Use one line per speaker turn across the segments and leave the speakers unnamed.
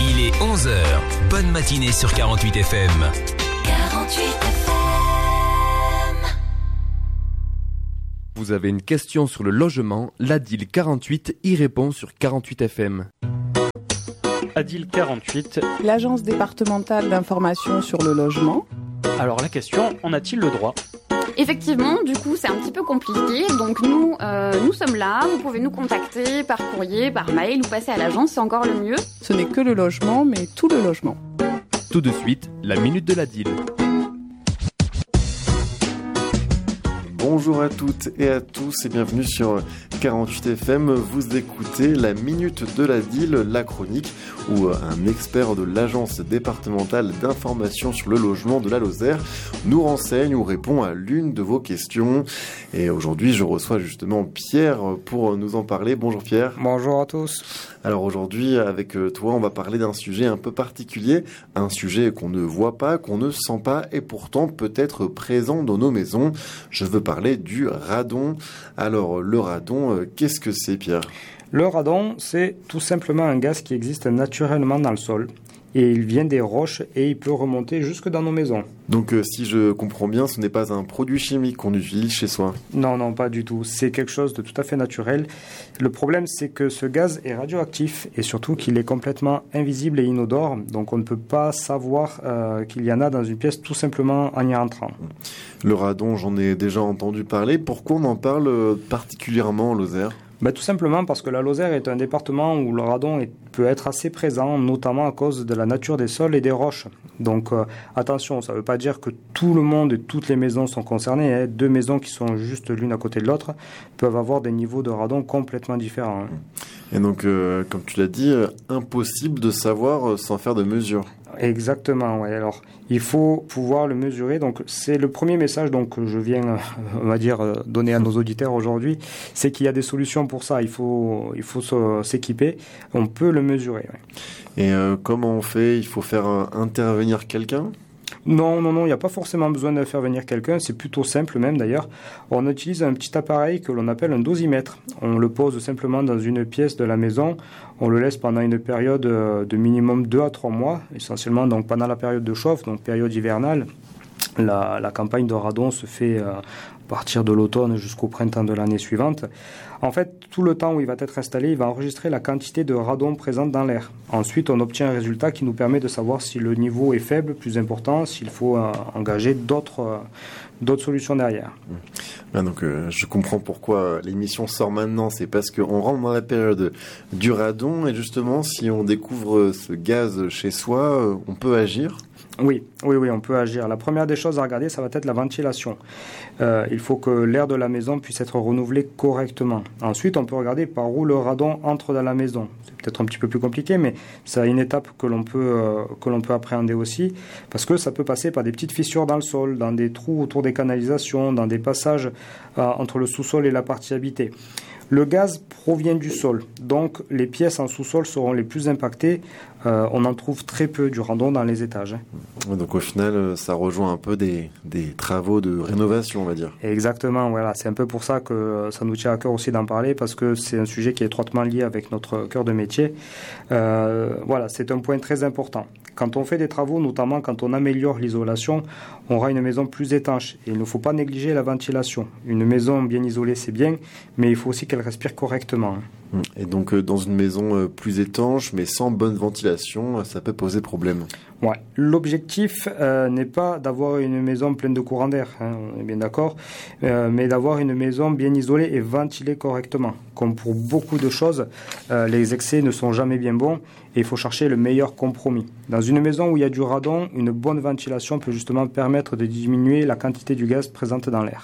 Il est 11h. Bonne matinée sur 48 FM.
48 FM.
Vous avez une question sur le logement, l'ADIL 48 y répond sur 48 FM.
ADIL 48.
L'Agence départementale d'information sur le logement.
Alors la question, en a-t-il le droit ?
Effectivement, du coup, c'est un petit peu compliqué. Donc nous sommes là. Vous pouvez nous contacter par courrier, par mail ou passer à l'agence, c'est encore le mieux.
Ce n'est que le logement, mais tout le logement.
Tout de suite, la minute de l'ADIL.
Bonjour à toutes et à tous et bienvenue sur 48 FM. Vous écoutez la Minute de l'ADIL, la chronique où un expert de l'Agence départementale d'information sur le logement de la Lozère nous renseigne ou répond à l'une de vos questions. Et aujourd'hui, je reçois justement Pierre pour nous en parler. Bonjour Pierre.
Bonjour à tous.
Alors aujourd'hui, avec toi, on va parler d'un sujet un peu particulier, un sujet qu'on ne voit pas, qu'on ne sent pas et pourtant peut être présent dans nos maisons. Je veux parler du radon. Alors le radon, qu'est-ce que c'est Pierre ?
Le radon, c'est tout simplement un gaz qui existe naturellement dans le sol. Et il vient des roches et il peut remonter jusque dans nos maisons.
Donc si je comprends bien, ce n'est pas un produit chimique qu'on utilise chez soi ?
Non, pas du tout. C'est quelque chose de tout à fait naturel. Le problème, c'est que ce gaz est radioactif et surtout qu'il est complètement invisible et inodore. Donc on ne peut pas savoir qu'il y en a dans une pièce tout simplement en y entrant.
Le radon, j'en ai déjà entendu parler. Pourquoi on en parle particulièrement en Lozère ?
Tout simplement parce que la Lozère est un département où le radon peut être assez présent, notamment à cause de la nature des sols et des roches. Donc attention, ça ne veut pas dire que tout le monde et toutes les maisons sont concernées. Deux maisons qui sont juste l'une à côté de l'autre peuvent avoir des niveaux de radon complètement différents.
Et donc, comme tu l'as dit, impossible de savoir sans faire de mesures.
Exactement, ouais. Alors, il faut pouvoir le mesurer. Donc, c'est le premier message que je viens, donner à nos auditeurs aujourd'hui, c'est qu'il y a des solutions pour ça. Il faut s'équiper. On peut le mesurer. Ouais.
Et comment on fait ? Il faut faire intervenir quelqu'un ?
Non, il n'y a pas forcément besoin de faire venir quelqu'un, c'est plutôt simple même d'ailleurs. On utilise un petit appareil que l'on appelle un dosimètre. On le pose simplement dans une pièce de la maison, on le laisse pendant une période de minimum 2 à 3 mois, essentiellement donc pendant la période de chauffe, donc période hivernale. La campagne de radon se fait à partir de l'automne jusqu'au printemps de l'année suivante. En fait, tout le temps où il va être installé, il va enregistrer la quantité de radon présente dans l'air. Ensuite, on obtient un résultat qui nous permet de savoir si le niveau est faible, plus important, s'il faut engager d'autres solutions derrière.
Donc, je comprends pourquoi l'émission sort maintenant. C'est parce qu'on rentre dans la période du radon et justement, si on découvre ce gaz chez soi, on peut agir.
Oui, on peut agir. La première des choses à regarder, ça va être la ventilation. Il faut que l'air de la maison puisse être renouvelé correctement. Ensuite, on peut regarder par où le radon entre dans la maison. C'est peut-être un petit peu plus compliqué, mais c'est une étape que l'on peut appréhender aussi, parce que ça peut passer par des petites fissures dans le sol, dans des trous autour des canalisations, dans des passages entre le sous-sol et la partie habitée. Le gaz provient du sol, donc les pièces en sous-sol seront les plus impactées. On en trouve très peu du radon dans les étages.
Donc au final, ça rejoint un peu des travaux de rénovation, on va dire.
Exactement, voilà. C'est un peu pour ça que ça nous tient à cœur aussi d'en parler, parce que c'est un sujet qui est étroitement lié avec notre cœur de métier. C'est un point très important. Quand on fait des travaux, notamment quand on améliore l'isolation, on aura une maison plus étanche. Et il ne faut pas négliger la ventilation. Une maison bien isolée, c'est bien, mais il faut aussi qu'elle respire correctement.
Et donc, dans une maison plus étanche, mais sans bonne ventilation, ça peut poser problème.
Ouais. L'objectif n'est pas d'avoir une maison pleine de courant d'air, on est bien d'accord, mais d'avoir une maison bien isolée et ventilée correctement. Comme pour beaucoup de choses, les excès ne sont jamais bien bons et il faut chercher le meilleur compromis. Dans une maison où il y a du radon, une bonne ventilation peut justement permettre de diminuer la quantité du gaz présente dans l'air.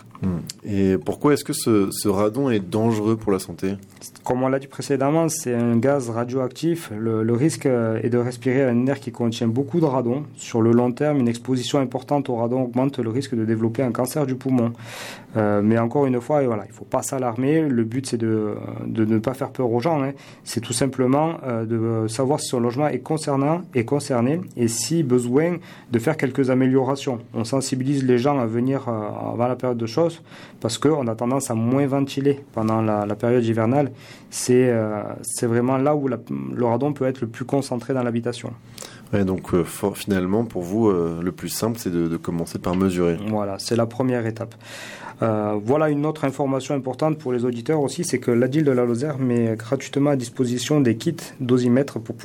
Et pourquoi est-ce que ce radon est dangereux pour la santé ?
Comme on l'a dit précédemment, c'est un gaz radioactif. Le risque est de respirer un air qui contient beaucoup de radon. Sur le long terme, une exposition importante au radon augmente le risque de développer un cancer du poumon. Mais encore une fois, il ne faut pas s'alarmer. Le but, c'est de ne pas faire peur aux gens. C'est tout simplement de savoir si son logement est concerné et si besoin de faire quelques améliorations. On sensibilise les gens à venir avant la période de chauffe parce qu'on a tendance à moins ventiler pendant la période hivernale. C'est vraiment là où le radon peut être le plus concentré dans l'habitation.
Ouais, donc finalement, pour vous, le plus simple, c'est de commencer par mesurer.
Voilà, c'est la première étape. Voilà une autre information importante pour les auditeurs aussi, c'est que l'ADIL de la Lozère met gratuitement à disposition des kits dosimètres pour pouvoir